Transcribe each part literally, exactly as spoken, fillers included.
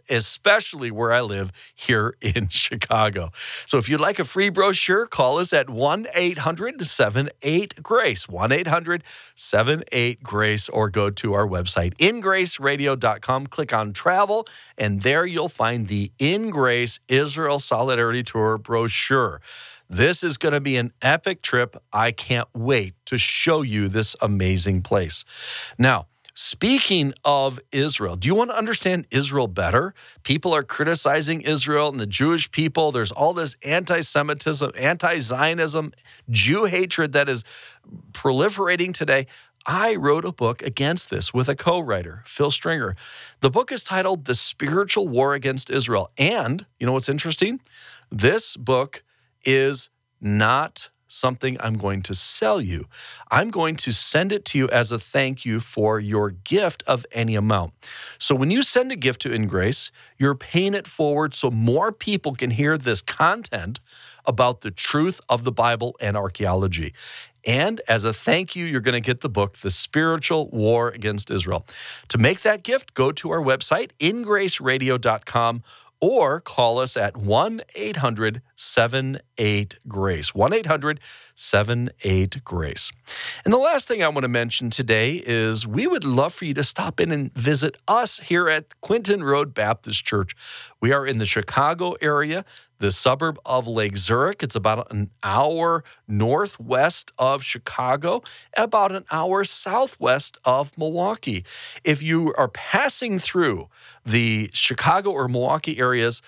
especially where I live here in Chicago. So if you'd like a free brochure, call us at one eight hundred seven eight GRACE, one eight hundred seven eight GRACE, or go to our website, in grace radio dot com, click on travel, and there you'll find the In Grace Israel Solidarity Tour brochure. This is going to be an epic trip. I can't wait to show you this amazing place. Now, speaking of Israel, do you want to understand Israel better? People are criticizing Israel and the Jewish people. There's all this anti-Semitism, anti-Zionism, Jew hatred that is proliferating today. I wrote a book against this with a co-writer, Phil Stringer. The book is titled The Spiritual War Against Israel. And, you know what's interesting? This book is not something I'm going to sell you. I'm going to send it to you as a thank you for your gift of any amount. So when you send a gift to In Grace, you're paying it forward so more people can hear this content about the truth of the Bible and archaeology. And as a thank you, you're going to get the book, The Spiritual War Against Israel. To make that gift, go to our website, in grace radio dot com, or call us at one eight hundred seven eight GRACE, one eight hundred seven eight GRACE. And the last thing I want to mention today is we would love for you to stop in and visit us here at Quinton Road Baptist Church. We are in the Chicago area, the suburb of Lake Zurich. It's about an hour northwest of Chicago, about an hour southwest of Milwaukee. If you are passing through the Chicago or Milwaukee areas,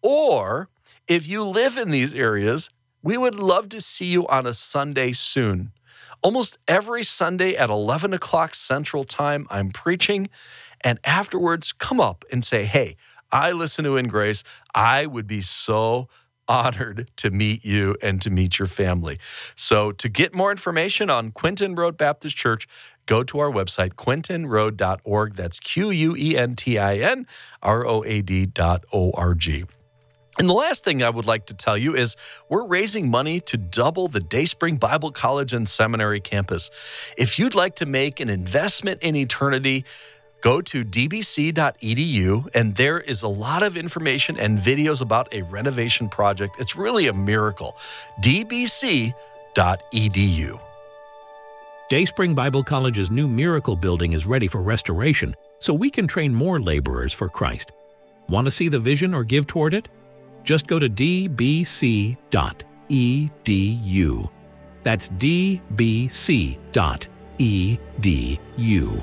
or if you live in these areas, we would love to see you on a Sunday soon. Almost every Sunday at eleven o'clock Central Time, I'm preaching, and afterwards come up and say, hey, I listen to In Grace. I would be so honored to meet you and to meet your family. So to get more information on Quinton Road Baptist Church, go to our website, quinton road dot org. That's Q U E N T I N R O A D dot O R G. And the last thing I would like to tell you is we're raising money to double the Dayspring Bible College and Seminary campus. If you'd like to make an investment in eternity, go to d b c dot e d u, and there is a lot of information and videos about a renovation project. It's really a miracle. d b c dot e d u. Dayspring Bible College's new Miracle Building is ready for restoration, so we can train more laborers for Christ. Want to see the vision or give toward it? Just go to d b c dot e d u. That's d b c dot e d u.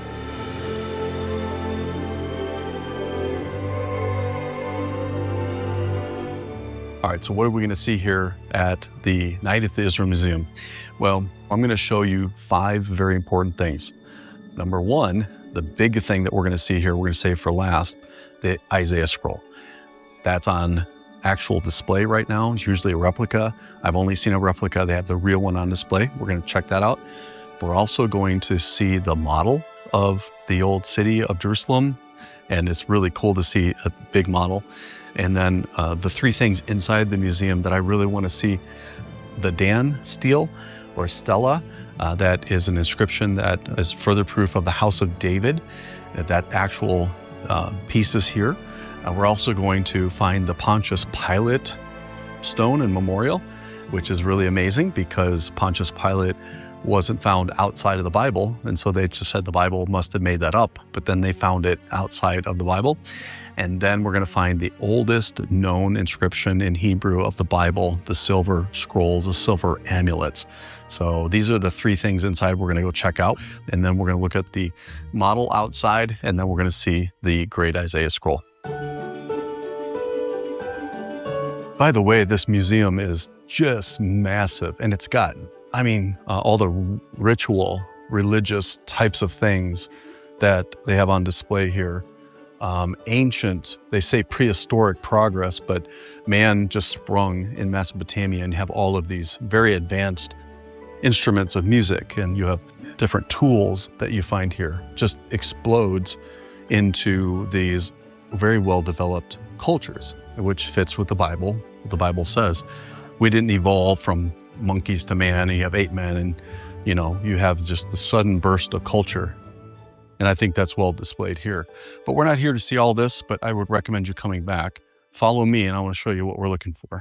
All right, so what are we going to see here at the Night at the Israel Museum? Well, I'm going to show you five very important things. Number one, the big thing that we're going to see here, we're going to save for last, the Isaiah scroll. That's on actual display right now. It's usually a replica. I've only seen a replica. They have the real one on display. We're going to check that out. We're also going to see the model of the old city of Jerusalem, and it's really cool to see a big model. And then uh, the three things inside the museum that I really want to see: the Dan stele or stela, uh, that is an inscription that is further proof of the house of David, that actual uh, piece is here. Uh, we're also going to find the Pontius Pilate stone and memorial, which is really amazing because Pontius Pilate wasn't found outside of the Bible, and so they just said the Bible must have made that up, but then they found it outside of the Bible. And then we're going to find the oldest known inscription in Hebrew of the Bible, the silver scrolls, the silver amulets. So these are the three things inside we're going to go check out, and then we're going to look at the model outside, and then we're going to see the great Isaiah scroll. By the way, this museum is just massive, and it's got, I mean, uh, all the ritual, religious types of things that they have on display here. Um, ancient, they say prehistoric progress, but man just sprung in Mesopotamia, and you have all of these very advanced instruments of music, and you have different tools that you find here. Just explodes into these very well-developed cultures, which fits with the Bible. The Bible says we didn't evolve from monkeys to man, and you have ape men, and you know, you have just the sudden burst of culture. And I think that's well displayed here. But we're not here to see all this, but I would recommend you coming back. Follow me, and I want to show you what we're looking for.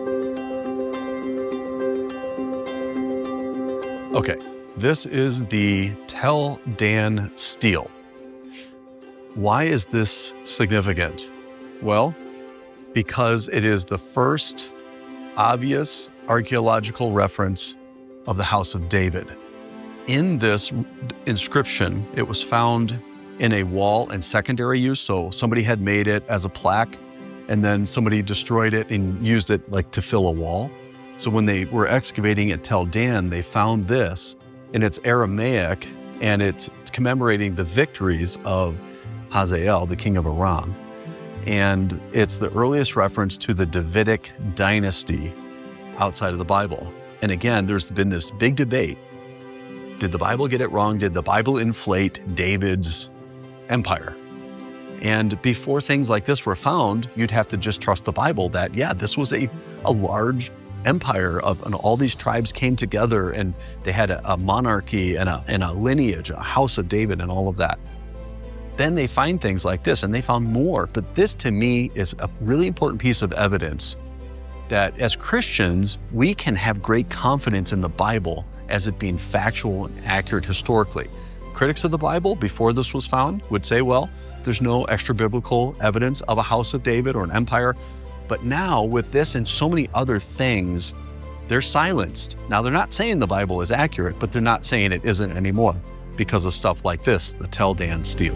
Okay, this is the Tel Dan stele. Why is this significant? Well, because it is the first obvious archaeological reference of the house of David. In this inscription, it was found in a wall in secondary use, so somebody had made it as a plaque, and then somebody destroyed it and used it like to fill a wall. So when they were excavating at Tel Dan, they found this, and it's Aramaic, and it's commemorating the victories of Hazael, the king of Aram. And it's the earliest reference to the Davidic dynasty outside of the Bible. And again, there's been this big debate. Did the Bible get it wrong? Did the Bible inflate David's empire? And before things like this were found, you'd have to just trust the Bible that, yeah, this was a, a large empire of, and all these tribes came together, and they had a, a monarchy and a, and a lineage, a house of David and all of that. Then they find things like this, and they found more. But this, to me, is a really important piece of evidence that as Christians, we can have great confidence in the Bible as it being factual and accurate historically. Critics of the Bible, before this was found, would say, well, there's no extra biblical evidence of a house of David or an empire. But now, with this and so many other things, they're silenced. Now, they're not saying the Bible is accurate, but they're not saying it isn't anymore because of stuff like this, the Tel Dan stele.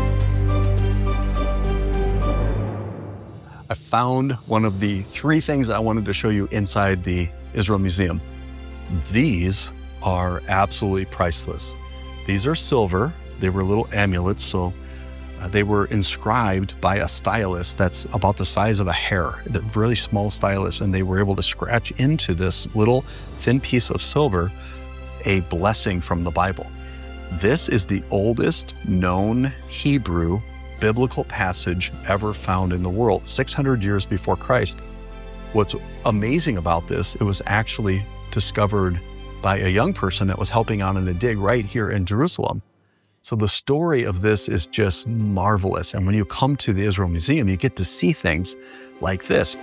I found one of the three things I wanted to show you inside the Israel Museum. These are absolutely priceless. These are silver. They were little amulets, so uh, they were inscribed by a stylus that's about the size of a hair, a really small stylus, and they were able to scratch into this little thin piece of silver a blessing from the Bible. This is the oldest known Hebrew biblical passage ever found in the world, six hundred years before Christ. What's amazing about this, it was actually discovered by a young person that was helping out in a dig right here in Jerusalem. So the story of this is just marvelous. And when you come to the Israel Museum, you get to see things like this.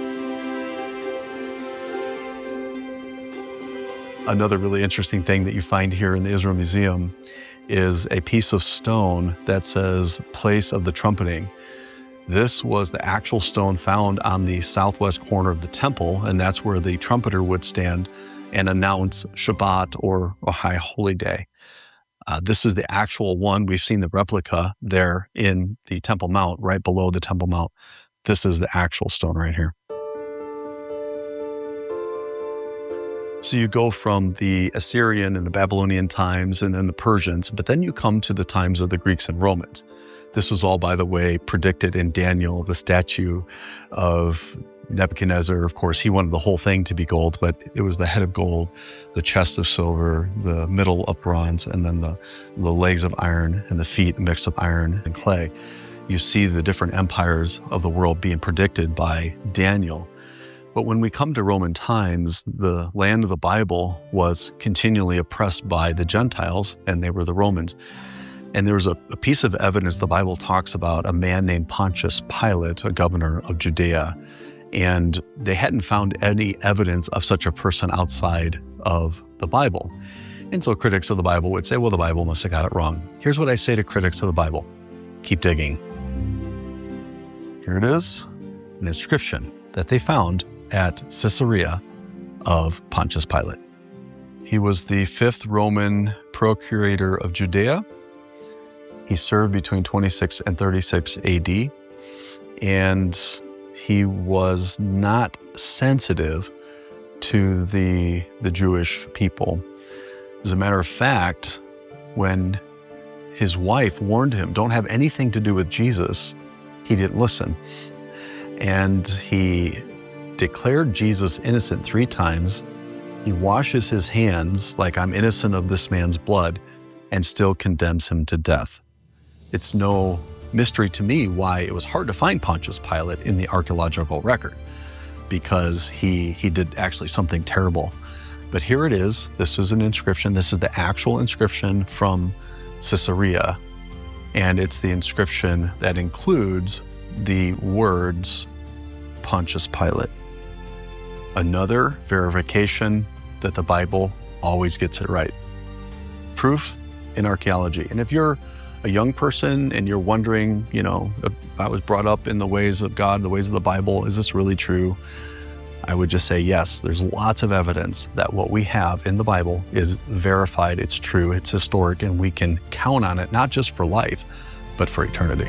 Another really interesting thing that you find here in the Israel Museum is a piece of stone that says place of the trumpeting. This was the actual stone found on the southwest corner of the temple, and that's where the trumpeter would stand and announce Shabbat or a high holy day. Uh, this is the actual one. We've seen the replica there in the Temple Mount, right below the Temple Mount. This is the actual stone right here. So you go from the Assyrian and the Babylonian times and then the Persians, but then you come to the times of the Greeks and Romans. This was all, by the way, predicted in Daniel, the statue of Nebuchadnezzar. Of course, he wanted the whole thing to be gold, but it was the head of gold, the chest of silver, the middle of bronze, and then the, the legs of iron and the feet mixed of iron and clay. You see the different empires of the world being predicted by Daniel. But when we come to Roman times, the land of the Bible was continually oppressed by the Gentiles, and they were the Romans. And there was a, a piece of evidence the Bible talks about a man named Pontius Pilate, a governor of Judea, and they hadn't found any evidence of such a person outside of the Bible. And so critics of the Bible would say, well, the Bible must have got it wrong. Here's what I say to critics of the Bible. Keep digging. Here it is, an inscription that they found at Caesarea of Pontius Pilate. He was the fifth Roman procurator of Judea. He served between twenty-six and thirty-six A D, and he was not sensitive to the, the Jewish people. As a matter of fact, when his wife warned him, don't have anything to do with Jesus, he didn't listen. And he declared Jesus innocent three times. He washes his hands like I'm innocent of this man's blood and still condemns him to death. It's no mystery to me why it was hard to find Pontius Pilate in the archaeological record, because he, he did actually something terrible. But here it is. This is an inscription. This is the actual inscription from Caesarea And it's the inscription that includes the words Pontius Pilate. Another verification that the Bible always gets it right. Proof in archaeology. And if you're a young person and you're wondering, you know, if I was brought up in the ways of God, the ways of the Bible, is this really true? I would just say yes. There's lots of evidence that what we have in the Bible is verified, it's true, it's historic, and we can count on it, not just for life, but for eternity.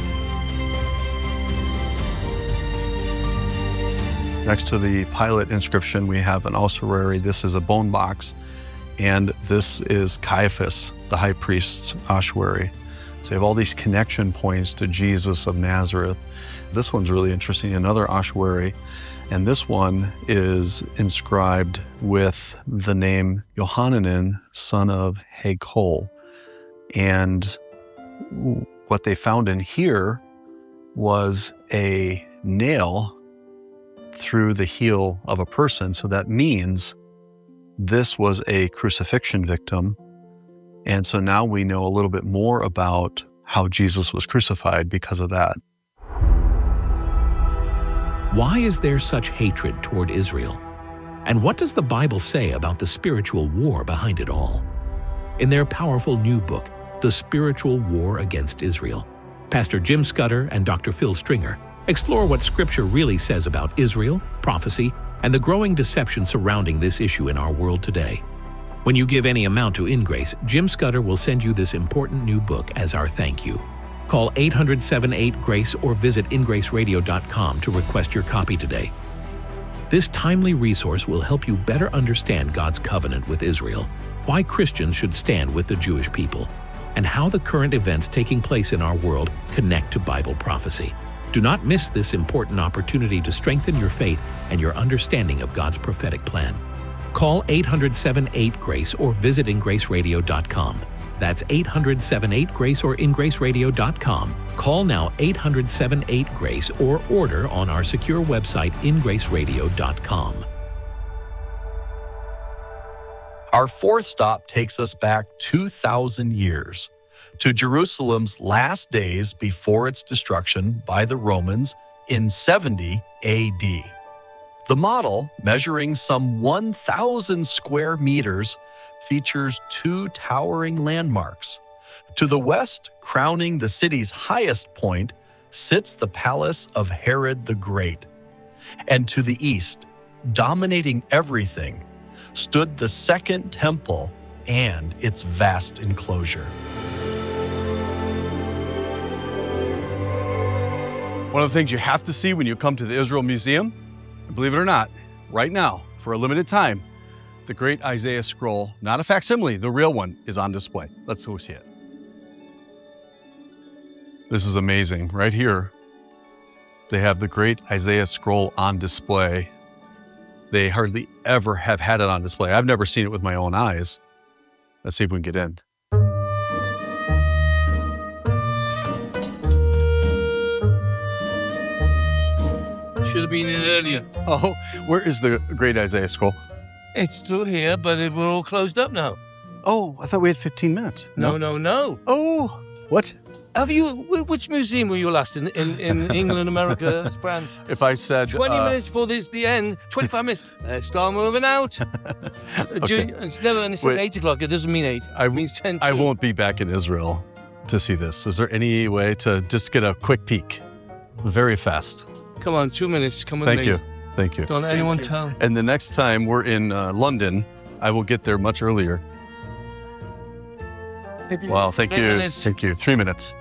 Next to the Pilate inscription, we have an ossuary. This is a bone box, and this is Caiaphas, the high priest's ossuary. So you have all these connection points to Jesus of Nazareth. This one's really interesting, another ossuary, and this one is inscribed with the name Yohanan, son of Hakol. And what they found in here was a nail through the heel of a person. So that means this was a crucifixion victim. And so now we know a little bit more about how Jesus was crucified because of that. Why is there such hatred toward Israel? And what does the Bible say about the spiritual war behind it all? In their powerful new book, The Spiritual War Against Israel, Pastor Jim Scudder and Doctor Phil Stringer explore what Scripture really says about Israel, prophecy, and the growing deception surrounding this issue in our world today. When you give any amount to InGrace, Jim Scudder will send you this important new book as our thank you. Call eight hundred, seven eight, GRACE or visit in grace radio dot com to request your copy today. This timely resource will help you better understand God's covenant with Israel, why Christians should stand with the Jewish people, and how the current events taking place in our world connect to Bible prophecy. Do not miss this important opportunity to strengthen your faith and your understanding of God's prophetic plan. Call eight hundred, seven eight, GRACE or visit in grace radio dot com. That's eight hundred, seven eight, GRACE or in grace radio dot com. Call now eight hundred, seven eight, GRACE or order on our secure website in grace radio dot com. Our fourth stop takes us back two thousand years to Jerusalem's last days before its destruction by the Romans in seventy A D. The model, measuring some one thousand square meters, features two towering landmarks. To the west, crowning the city's highest point, sits the palace of Herod the Great. And to the east, dominating everything, stood the Second Temple and its vast enclosure. One of the things you have to see when you come to the Israel Museum, and believe it or not, right now, for a limited time, the Great Isaiah Scroll, not a facsimile, the real one, is on display. Let's go see it. This is amazing. Right here, they have the Great Isaiah Scroll on display. They hardly ever have had it on display. I've never seen it with my own eyes. Let's see if we can get in. Should have been in earlier. Oh, where is the Great Isaiah Scroll? It's still here, but it, we're all closed up now. Oh, I thought we had fifteen minutes. No, no, no. Oh, what? Have you? Which museum were you last in? In, in England, America, France? If I said twenty uh, minutes before this the end, twenty-five minutes. Let's start moving out. Okay. It's never. And it says Wait. eight o'clock. It doesn't mean eight. I, It means ten. I to. won't be back in Israel to see this. Is there any way to just get a quick peek? Very fast. Come on, two minutes. Come with Thank me. you. Thank you. Don't anyone tell. And the next time we're in uh, London, I will get there much earlier. Wow, thank Three you. minutes. Thank you. Three minutes.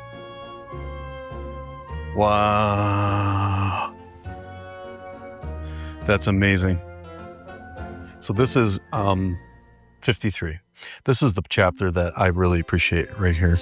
Wow. That's amazing. So this is um, fifty-three. This is the chapter that I really appreciate right here.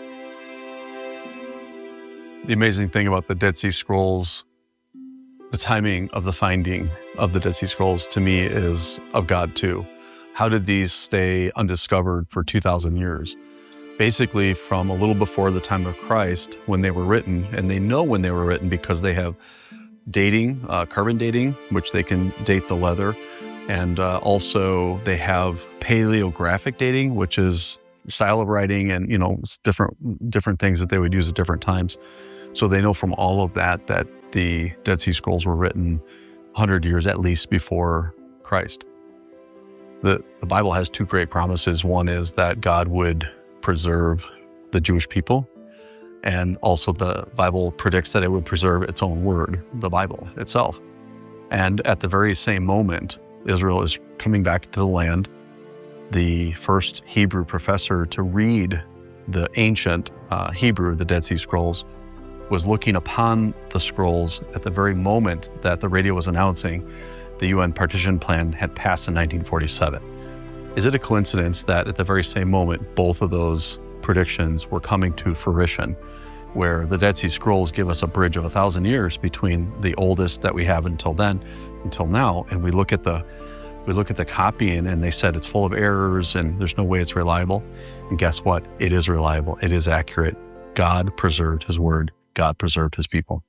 The amazing thing about the Dead Sea Scrolls, the timing of the finding of the Dead Sea Scrolls, to me, is of God too. How did these stay undiscovered for two thousand years? Basically from a little before the time of Christ when they were written, and they know when they were written because they have dating, uh, carbon dating, which they can date the leather, and uh, also they have paleographic dating, which is style of writing and, you know, different different things that they would use at different times. So they know from all of that that the Dead Sea Scrolls were written one hundred years at least before Christ. The, the Bible has two great promises. One is that God would preserve the Jewish people, and also the Bible predicts that it would preserve its own word, the Bible itself. And at the very same moment, Israel is coming back to the land. The first Hebrew professor to read the ancient uh, Hebrew, the Dead Sea Scrolls, was looking upon the scrolls at the very moment that the radio was announcing the U N partition plan had passed in nineteen forty-seven. Is it a coincidence that at the very same moment, both of those predictions were coming to fruition, where the Dead Sea Scrolls give us a bridge of a thousand years between the oldest that we have until then, until now, and we look at the we look at the copying and they said it's full of errors and there's no way it's reliable. And guess what? It is reliable. It is accurate. God preserved his word. God preserved his people.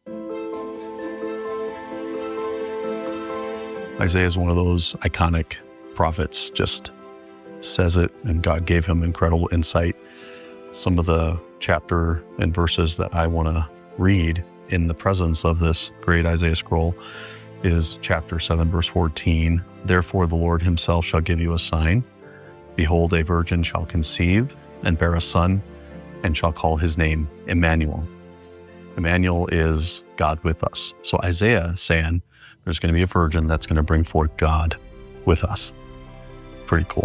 Isaiah is one of those iconic prophets, just says it, and God gave him incredible insight. Some of the chapter and verses that I want to read in the presence of this great Isaiah scroll is chapter seven, verse fourteen. Therefore the Lord himself shall give you a sign. Behold, a virgin shall conceive and bear a son, and shall call his name Emmanuel. Emmanuel is God with us. So Isaiah saying there's going to be a virgin that's going to bring forth God with us. Pretty cool.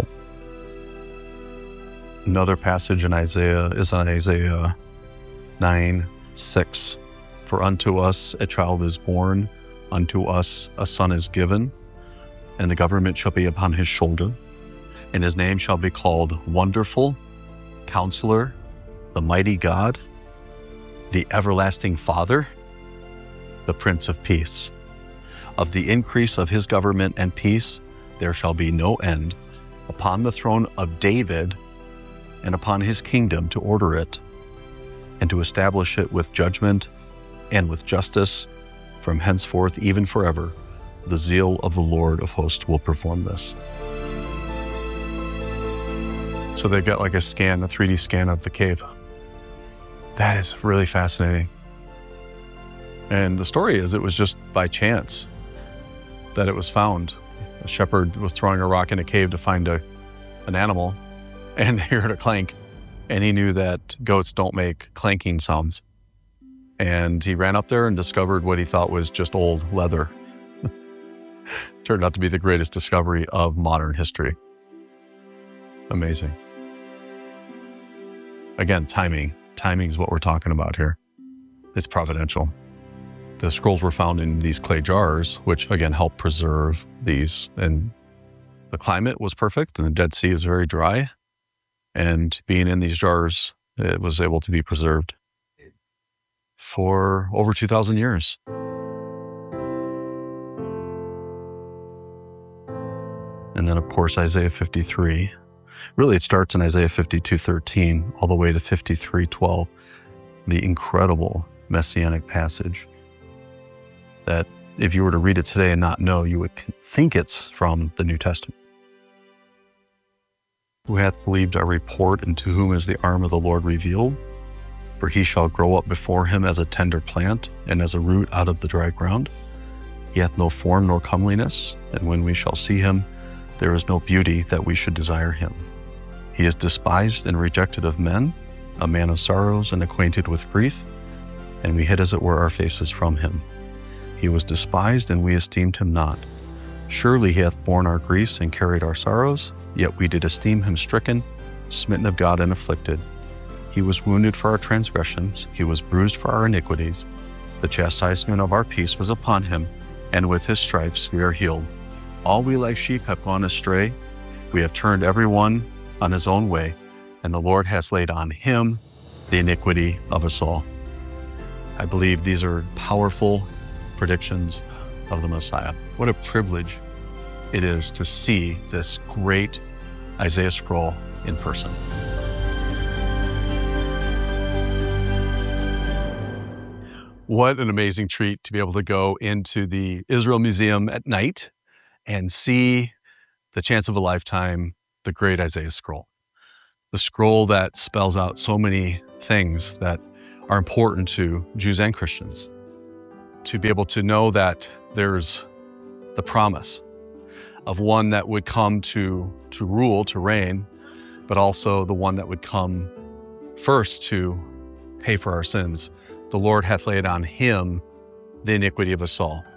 Another passage in Isaiah is on Isaiah nine, six. For unto us a child is born, unto us a son is given, and the government shall be upon his shoulder, and his name shall be called Wonderful, Counselor, the Mighty God, the Everlasting Father, the Prince of Peace. Of the increase of his government and peace there shall be no end, upon the throne of David and upon his kingdom, to order it and to establish it with judgment and with justice from henceforth even forever. The zeal of the Lord of hosts will perform this. So they've got like a scan, a three D scan of the cave. That is really fascinating. And the story is it was just by chance that it was found. A shepherd was throwing a rock in a cave to find a, an animal, and he heard a clank, and he knew that goats don't make clanking sounds. And he ran up there and discovered what he thought was just old leather. Turned out to be the greatest discovery of modern history. Amazing. Again, timing. Timing is what we're talking about here. It's providential. The scrolls were found in these clay jars, which again help preserve these. And the climate was perfect, and the Dead Sea is very dry. And being in these jars, it was able to be preserved for over two thousand years. And then, of course, Isaiah fifty-three. Really, it starts in Isaiah fifty-two thirteen all the way to fifty-three twelve, the incredible messianic passage that if you were to read it today and not know, you would think it's from the New Testament. Who hath believed our report, and to whom is the arm of the Lord revealed? For he shall grow up before him as a tender plant, and as a root out of the dry ground. He hath no form nor comeliness, and when we shall see him, there is no beauty that we should desire him. He is despised and rejected of men, a man of sorrows and acquainted with grief, and we hid as it were our faces from him. He was despised, and we esteemed him not. Surely he hath borne our griefs and carried our sorrows, yet we did esteem him stricken, smitten of God, and afflicted. He was wounded for our transgressions, he was bruised for our iniquities. The chastisement of our peace was upon him, and with his stripes we are healed. All we like sheep have gone astray. We have turned every one on his own way, and the Lord has laid on him the iniquity of us all. I believe these are powerful predictions of the Messiah. What a privilege it is to see this great Isaiah scroll in person. What an amazing treat to be able to go into the Israel Museum at night and see the chance of a lifetime, the great Isaiah scroll. the scroll that spells out so many things that are important to Jews and Christians. To be able to know that there's the promise of one that would come to, to rule, to reign, but also the one that would come first to pay for our sins. The Lord hath laid on him the iniquity of us all.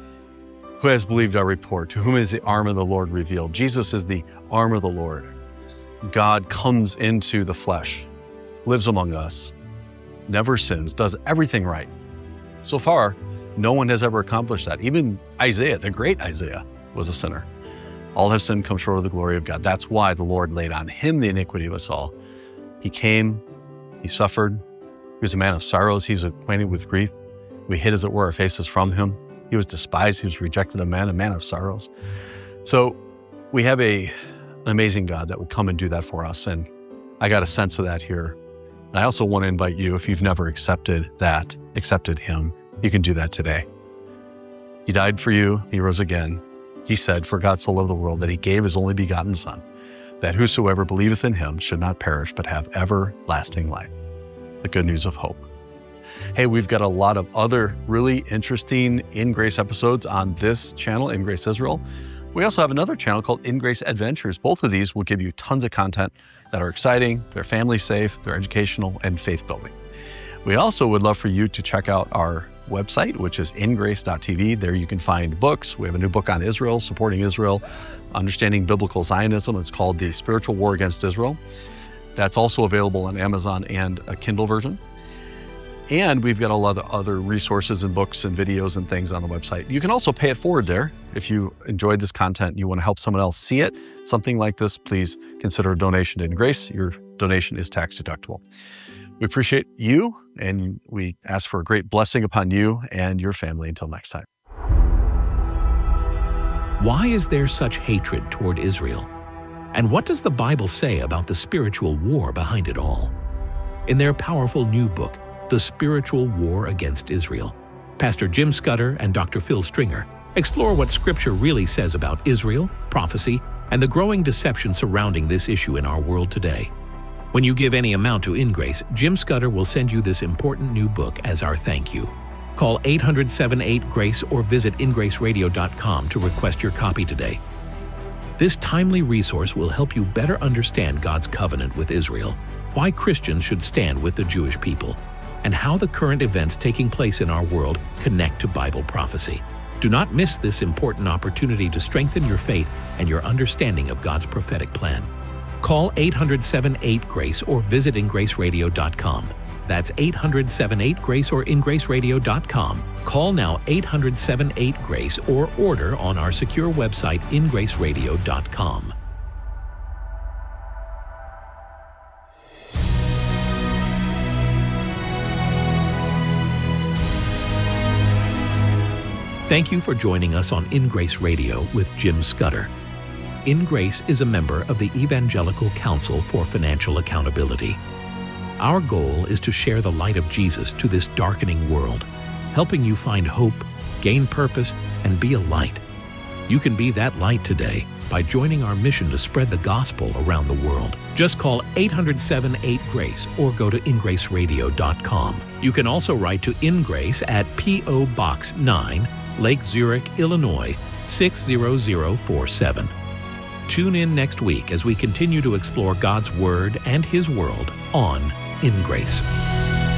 Who has believed our report? To whom is the arm of the Lord revealed? Jesus is the arm of the Lord. God comes into the flesh, lives among us, never sins, does everything right. So far, no one has ever accomplished that. Even Isaiah, the great Isaiah, was a sinner. All have sinned, come short of the glory of God. That's why the Lord laid on him the iniquity of us all. He came, he suffered, he was a man of sorrows, he was acquainted with grief. We hid, as it were, our faces from him. He was despised, he was rejected of man, a man of sorrows. So we have a an amazing God that would come and do that for us. And I got a sense of that here. And I also want to invite you, if you've never accepted that, accepted him, you can do that today. He died for you. He rose again. He said, for God so loved the world that he gave his only begotten Son, that whosoever believeth in him should not perish, but have everlasting life. The good news of hope. Hey, we've got a lot of other really interesting In Grace episodes on this channel, In Grace Israel. We also have another channel called In Grace Adventures. Both of these will give you tons of content that are exciting, they're family safe, they're educational, and faith building. We also would love for you to check out our website, which is in grace dot t v. There you can find books. We have a new book on Israel, supporting Israel, understanding biblical Zionism. It's called The Spiritual War Against Israel. That's also available on Amazon and a Kindle version. And we've got a lot of other resources and books and videos and things on the website. You can also pay it forward there. If you enjoyed this content and you want to help someone else see it, something like this, please consider a donation to In Grace. Your donation is tax deductible. We appreciate you, and we ask for a great blessing upon you and your family. Until next time. Why is there such hatred toward Israel? And what does the Bible say about the spiritual war behind it all? In their powerful new book, The Spiritual War Against Israel, Pastor Jim Scudder and Doctor Phil Stringer explore what Scripture really says about Israel, prophecy, and the growing deception surrounding this issue in our world today. When you give any amount to In Grace, Jim Scudder will send you this important new book as our thank you. Call eight hundred, seven eight, GRACE or visit in grace radio dot com to request your copy today. This timely resource will help you better understand God's covenant with Israel, why Christians should stand with the Jewish people, and how the current events taking place in our world connect to Bible prophecy. Do not miss this important opportunity to strengthen your faith and your understanding of God's prophetic plan. Call eight hundred, seven eight, GRACE or visit in grace radio dot com. That's eight hundred, seven eight, GRACE or in grace radio dot com. Call now eight hundred, seven eight, GRACE or order on our secure website in grace radio dot com. Thank you for joining us on In Grace Radio with Jim Scudder. In Grace is a member of the Evangelical Council for Financial Accountability. Our goal is to share the light of Jesus to this darkening world, helping you find hope, gain purpose, and be a light. You can be that light today by joining our mission to spread the gospel around the world. Just call eight hundred, seven eight, GRACE or go to in grace radio dot com. You can also write to In Grace at P O Box nine, Lake Zurich, Illinois, six zero zero four seven. Tune in next week as we continue to explore God's Word and His world on In Grace.